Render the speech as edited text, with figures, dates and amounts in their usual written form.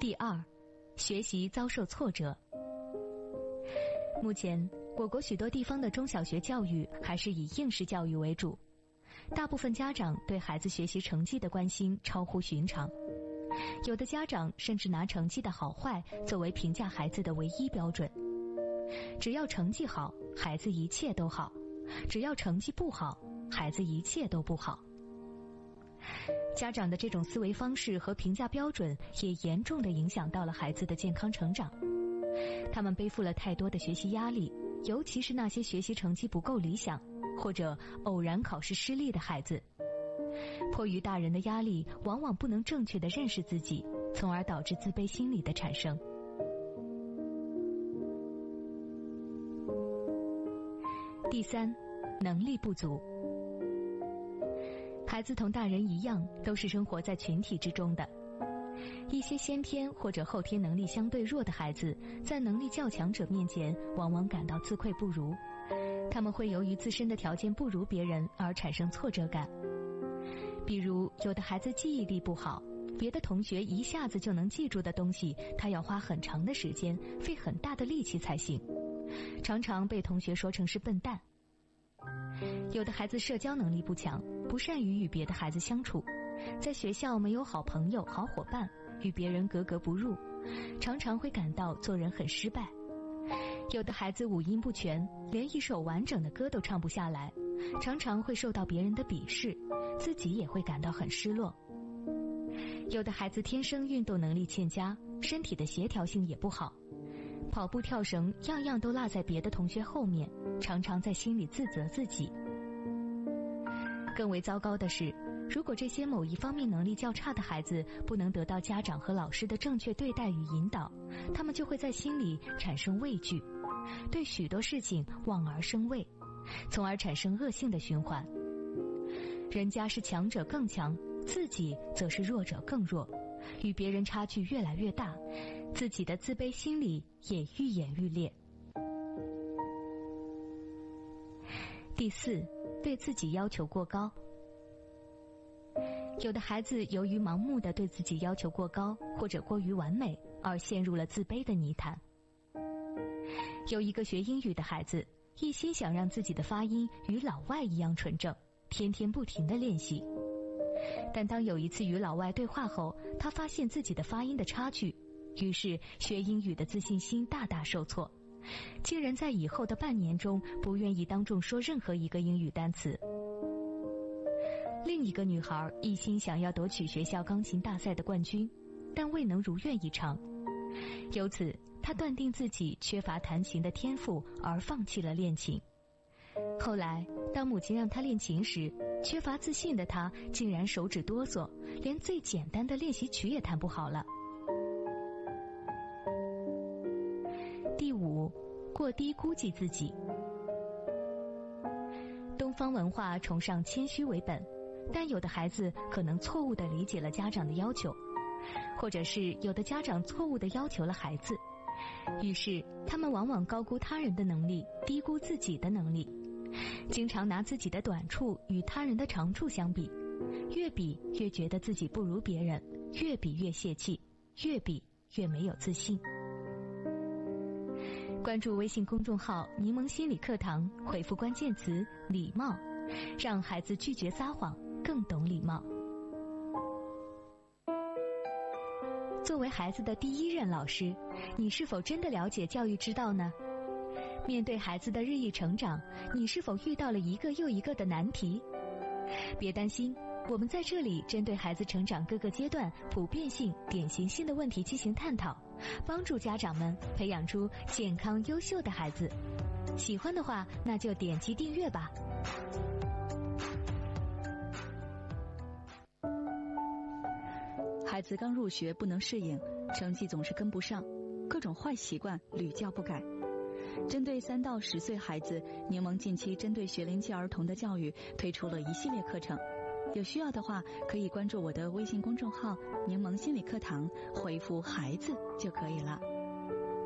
第二，学习遭受挫折。目前，我国许多地方的中小学教育还是以应试教育为主，大部分家长对孩子学习成绩的关心超乎寻常，有的家长甚至拿成绩的好坏作为评价孩子的唯一标准。只要成绩好，孩子一切都好；只要成绩不好，孩子一切都不好。家长的这种思维方式和评价标准也严重地影响到了孩子的健康成长。他们背负了太多的学习压力，尤其是那些学习成绩不够理想或者偶然考试失利的孩子。迫于大人的压力，往往不能正确地认识自己，从而导致自卑心理的产生。第三，能力不足。孩子同大人一样，都是生活在群体之中的。一些先天或者后天能力相对弱的孩子，在能力较强者面前，往往感到自愧不如。他们会由于自身的条件不如别人而产生挫折感。比如，有的孩子记忆力不好，别的同学一下子就能记住的东西，他要花很长的时间，费很大的力气才行，常常被同学说成是笨蛋。有的孩子社交能力不强，不善于与别的孩子相处，在学校没有好朋友、好伙伴，与别人格格不入，常常会感到做人很失败。有的孩子五音不全，连一首完整的歌都唱不下来，常常会受到别人的鄙视，自己也会感到很失落。有的孩子天生运动能力欠佳，身体的协调性也不好，跑步跳绳样样都落在别的同学后面，常常在心里自责自己。更为糟糕的是，如果这些某一方面能力较差的孩子不能得到家长和老师的正确对待与引导，他们就会在心里产生畏惧，对许多事情望而生畏，从而产生恶性的循环。人家是强者更强，自己则是弱者更弱，与别人差距越来越大，自己的自卑心理也愈演愈烈。第四，对自己要求过高。有的孩子由于盲目地对自己要求过高或者过于完美，而陷入了自卑的泥潭。有一个学英语的孩子，一心想让自己的发音与老外一样纯正，天天不停地练习。但当有一次与老外对话后，他发现自己的发音的差距，于是学英语的自信心大大受挫，竟然在以后的半年中不愿意当众说任何一个英语单词。另一个女孩一心想要夺取学校钢琴大赛的冠军，但未能如愿以偿。由此，她断定自己缺乏弹琴的天赋，而放弃了练琴。后来，当母亲让她练琴时，缺乏自信的她竟然手指哆嗦，连最简单的练习曲也弹不好了。第五，过低估计自己。东方文化崇尚谦虚为本，但有的孩子可能错误地理解了家长的要求，或者是有的家长错误地要求了孩子，于是他们往往高估他人的能力，低估自己的能力，经常拿自己的短处与他人的长处相比，越比越觉得自己不如别人，越比越泄气，越比越没有自信。关注微信公众号柠檬心理课堂，回复关键词礼貌，让孩子拒绝撒谎，更懂礼貌。作为孩子的第一任老师，你是否真的了解教育之道呢？面对孩子的日益成长，你是否遇到了一个又一个的难题？别担心，我们在这里针对孩子成长各个阶段普遍性、典型性的问题进行探讨，帮助家长们培养出健康优秀的孩子。喜欢的话，那就点击订阅吧。 孩子刚入学不能适应，成绩总是跟不上，各种坏习惯屡教不改。针对3到10岁孩子，柠檬近期针对学龄期儿童的教育推出了一系列课程，有需要的话可以关注我的微信公众号柠檬心理课堂，回复孩子就可以了。